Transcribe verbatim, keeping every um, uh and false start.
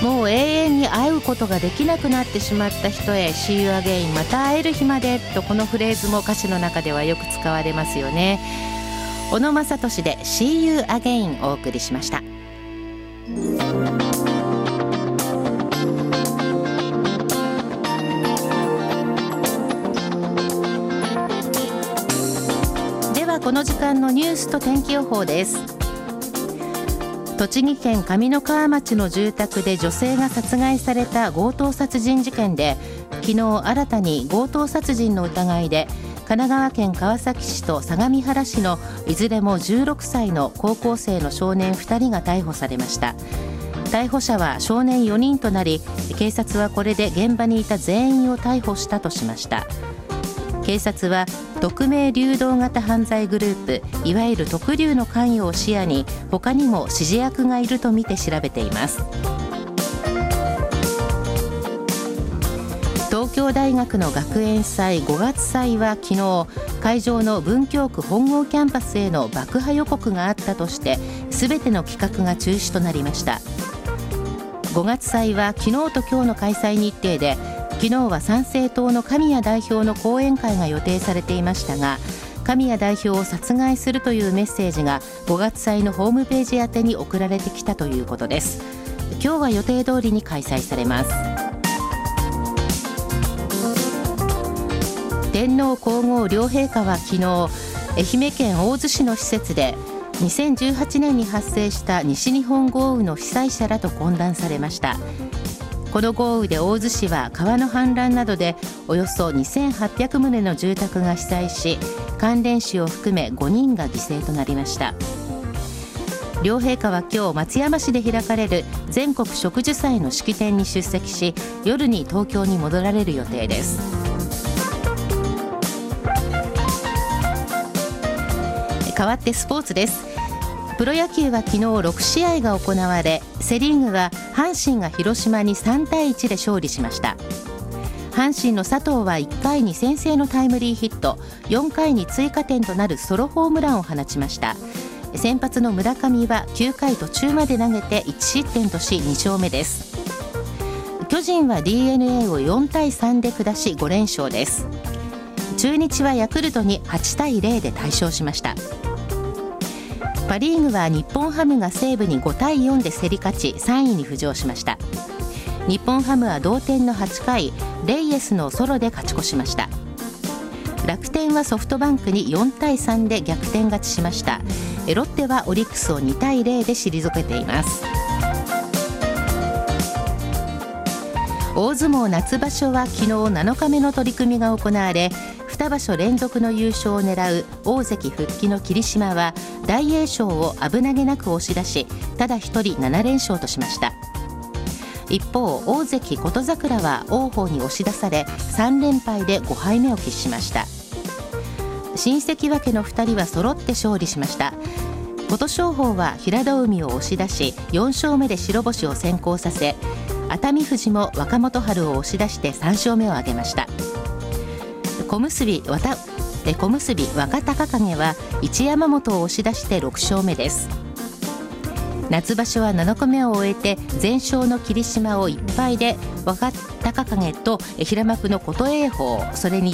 もう永遠に会うことができなくなってしまった人へ See you again また会える日までと、このフレーズも歌詞の中ではよく使われますよね。小野正俊で See you again お送りしました。ではこの時間のニュースと天気予報です。栃木県上三川町の住宅で女性が殺害された強盗殺人事件で、昨日新たに強盗殺人の疑いで神奈川県川崎市と相模原市のいずれもじゅうろくさいの高校生の少年ふたりが逮捕されました。逮捕者は少年よにんとなり、警察はこれで現場にいた全員を逮捕したとしました。警察は匿名流動型犯罪グループ、いわゆる特流の関与を視野に他にも指示役がいるとみて調べています。東京大学の学園祭ごがつ祭は昨日、会場の文京区本郷キャンパスへの爆破予告があったとして全ての企画が中止となりました。ごがつ祭は昨日と今日の開催日程で、昨日は参政党の神谷代表の講演会が予定されていましたが、神谷代表を殺害するというメッセージがごがつ祭のホームページ宛てに送られてきたということです。今日は予定通りに開催されます。天皇皇后両陛下は昨日、愛媛県大洲市の施設でにせんじゅうはちねんに発生した西日本豪雨の被災者らと懇談されました。この豪雨で大洲市は川の氾濫などでおよそにせんはっぴゃくとうの住宅が被災し、関連死を含めごにんが犠牲となりました。両陛下は今日松山市で開かれる全国植樹祭の式典に出席し、夜に東京に戻られる予定です。変わってスポーツです。プロ野球は昨日ろくしあいが行われ、セリーグは阪神が広島にさんたいいちで勝利しました。阪神の佐藤はいっかいに先制のタイムリーヒット、よんかいに追加点となるソロホームランを放ちました。先発の村上はきゅうかい途中まで投げていちしってんとしにしょうめです。巨人は ディーエヌエー をよんたいさんで下しごれんしょうです。中日はヤクルトにはちたいゼロで大勝しました。パ・リーグは日本ハムが西武にごたいよんで競り勝ちさんいに浮上しました。日本ハムは同点のはちかい、レイエスのソロで勝ち越しました。楽天はソフトバンクによんたいさんで逆転勝ちしました。ロッテはオリックスをにたいゼロで退けています。大相撲夏場所は昨日なのかめの取り組みが行われ、にばしょ連続の優勝を狙う大関復帰の霧島は大栄翔を危なげなく押し出し、ただ一人ななれんしょうとしました。一方、大関琴櫻は王鵬に押し出されさんれんぱいでごはいめを喫しました。新関脇のふたりは揃って勝利しました。琴勝峰は平戸海を押し出しよんしょうめで白星を先行させ、熱海富士も若元春を押し出してさんしょうめを挙げました。小結わた小結若隆景は一山本を押し出してろくしょうめです。夏場所はなのかめを終えて全勝の霧島をいっぱいで若隆景と平幕の琴恵峰、それに